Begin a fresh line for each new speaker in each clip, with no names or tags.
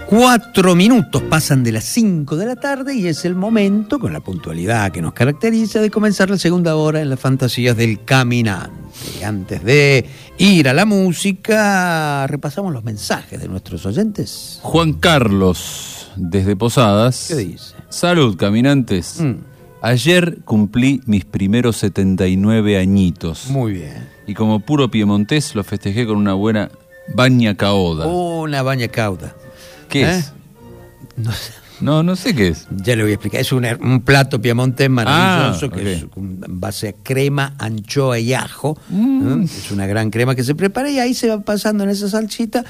4 minutos pasan de las 5 de la tarde y es el momento, con la puntualidad que nos caracteriza, de comenzar la segunda hora en las fantasías del caminante. Y antes de ir a la música, repasamos los mensajes de nuestros oyentes.
Juan Carlos, desde Posadas.
¿Qué dice?
Salud, caminantes. Ayer cumplí mis primeros 79 añitos.
Muy bien.
Y como puro piemontés lo festejé con una buena baña cauda.
Una baña cauda.
¿Qué es?
No sé.
No sé qué es.
Ya le voy a explicar. Es un plato piemontés maravilloso que
okay.
es en base a crema, anchoa y ajo. Es una gran crema que se prepara y ahí se va pasando en esa salsita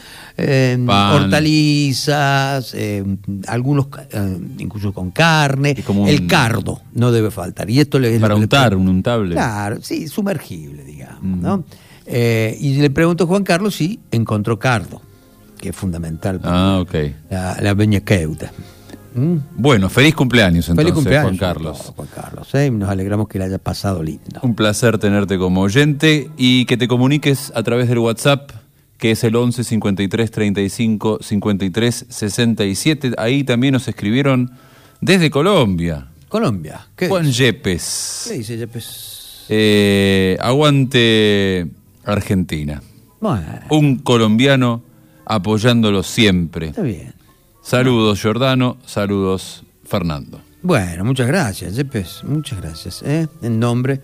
hortalizas, algunos incluso con carne. El cardo no debe faltar. Y esto le
para untar, un untable.
Claro, sí, sumergible, digamos. ¿No? Y le pregunto a Juan Carlos si encontró cardo, que es fundamental para la baña cauda.
Bueno, feliz cumpleaños entonces,
feliz cumpleaños,
Juan Carlos.
Juan Carlos, nos alegramos que le haya pasado lindo.
Un placer tenerte como oyente y que te comuniques a través del WhatsApp, que es el 11 53 35 53 67. Ahí también nos escribieron desde Colombia.
Colombia, ¿qué
Juan
dice?
Yepes.
¿Qué dice Yepes?
Aguante Argentina.
Bueno.
Un colombiano apoyándolo siempre.
Está bien.
Saludos, Giordano. Saludos, Fernando.
Bueno, muchas gracias, Yepes. Muchas gracias. En nombre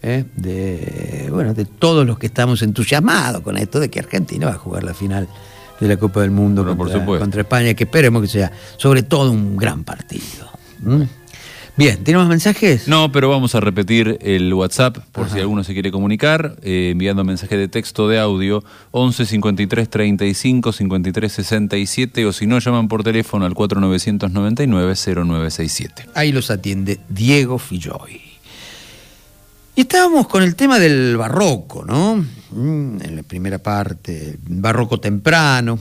de todos los que estamos entusiasmados con esto de que Argentina va a jugar la final de la Copa del Mundo contra España, que esperemos que sea sobre todo un gran partido. Bien, ¿tenemos mensajes?
No, pero vamos a repetir el WhatsApp por si alguno se quiere comunicar, enviando mensaje de texto, de audio, 11 53 35 53 67, o si no, llaman por teléfono al 4999 0967.
Ahí los atiende Diego Filloy. Y estábamos con el tema del barroco, ¿no? En la primera parte, barroco temprano.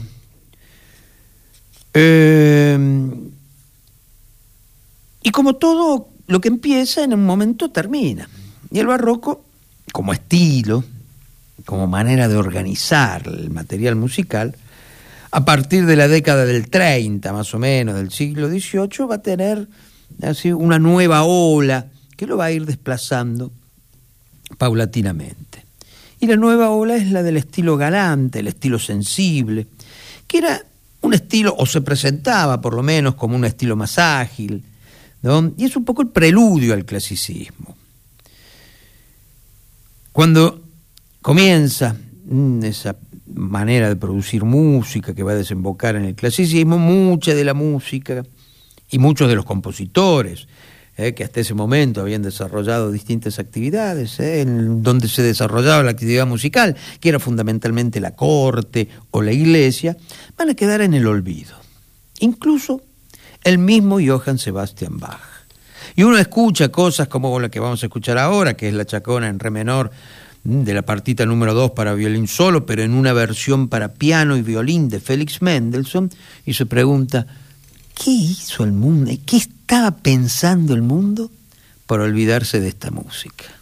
Y como todo lo que empieza, en un momento termina. Y el barroco, como estilo, como manera de organizar el material musical, a partir de la década del 30, más o menos, del siglo XVIII, va a tener así una nueva ola que lo va a ir desplazando paulatinamente. Y la nueva ola es la del estilo galante, el estilo sensible, que era un estilo, o se presentaba por lo menos como un estilo más ágil, ¿no? Y es un poco el preludio al clasicismo. Cuando comienza esa manera de producir música que va a desembocar en el clasicismo, mucha de la música y muchos de los compositores que hasta ese momento habían desarrollado distintas actividades, en donde se desarrollaba la actividad musical, que era fundamentalmente la corte o la iglesia, van a quedar en el olvido. Incluso el mismo Johann Sebastian Bach. Y uno escucha cosas como la que vamos a escuchar ahora, que es la chacona en re menor de la partita número 2 para violín solo, pero en una versión para piano y violín de Félix Mendelssohn, y se pregunta, ¿qué hizo el mundo? ¿Qué estaba pensando el mundo por olvidarse de esta música?